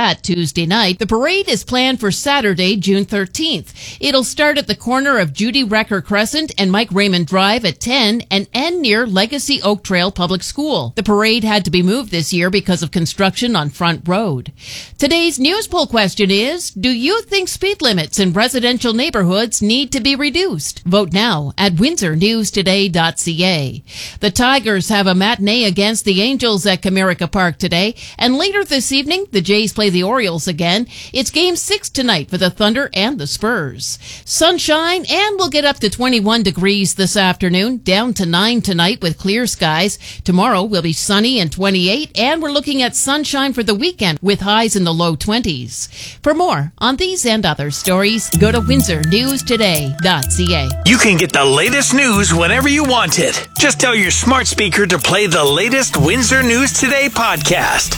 that Tuesday night. The parade is planned for Saturday, June 13th. It'll start at the corner of Judy Recker Crescent and Mike Raymond Drive at 10 and end near Legacy Oak Trail Public School. The parade had to be moved this year because of construction on Front Road. Today's news poll question is, do you think speed limits in residential neighborhoods need to be reduced? Vote now at windsornewstoday.ca. The Tigers have a matinee against the Angels at Comerica Park today, and later this evening, the Jays play the Orioles again. It's Game 6 tonight for the Thunder and the Spurs. Sunshine, and we'll get up to 21 degrees this afternoon, down to 9 tonight with clear skies. Tomorrow will be sunny and 28, and we're looking at sunshine for the weekend with highs in the low 20s. For more on these and other stories, go to windsornewstoday.ca. You can get the latest news whenever you want it. Just tell your smart speaker to play the latest Windsor News Today podcast.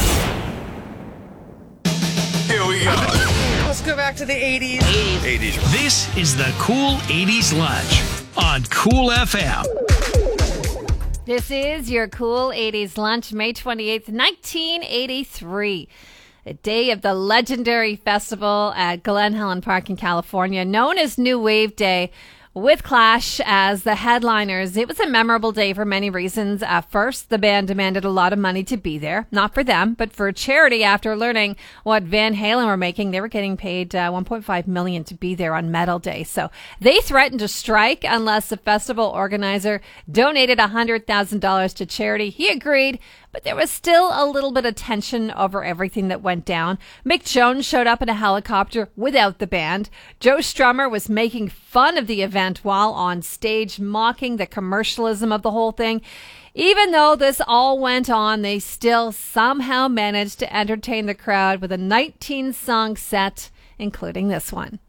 Here we go. Let's go back to the 80s. 80s. This is the Cool 80s Lunch on Cool FM. This is your Cool 80s Lunch, May 28th, 1983. A day of the legendary festival at Glen Helen Park in California, known as New Wave Day, with Clash as the headliners. It was a memorable day for many reasons. At first, the band demanded a lot of money to be there. Not for them, but for charity. After learning what Van Halen were making, they were getting paid $1.5 million to be there on Metal Day. So they threatened to strike unless the festival organizer donated $100,000 to charity. He agreed, but there was still a little bit of tension over everything that went down. Mick Jones showed up in a helicopter without the band. Joe Strummer was making fun of the event while on stage, mocking the commercialism of the whole thing. Even though this all went on, they still somehow managed to entertain the crowd with a 19-song set, including this one.